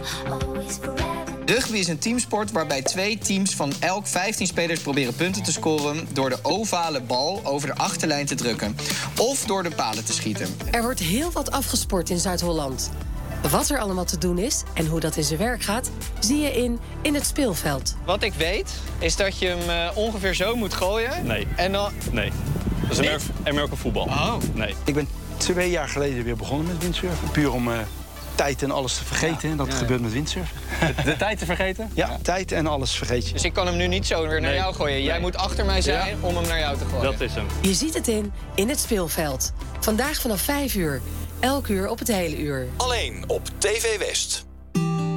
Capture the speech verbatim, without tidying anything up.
Rugby is een teamsport waarbij twee teams van elk vijftien spelers proberen punten te scoren door de ovale bal over de achterlijn te drukken of door de palen te schieten. Er wordt heel wat afgesport in Zuid-Holland. Wat er allemaal te doen is en hoe dat in zijn werk gaat, zie je in In het Speelveld. Wat ik weet, is dat je hem uh, ongeveer zo moet gooien. Nee. En dan... Nee. Dat is Amer- American voetbal. Oh. Nee. Ik ben twee jaar geleden weer begonnen met windsurfen. Puur om uh, tijd en alles te vergeten. Ja. Dat ja. gebeurt met windsurfen. De, de tijd te vergeten? Ja, ja, tijd en alles vergeet je. Dus ik kan hem nu niet zo weer naar nee. jou gooien. Jij nee. moet achter mij zijn ja. om hem naar jou te gooien. Dat is hem. Je ziet het in In het Speelveld. Vandaag vanaf vijf uur. Elk uur op het hele uur. Alleen op T V West.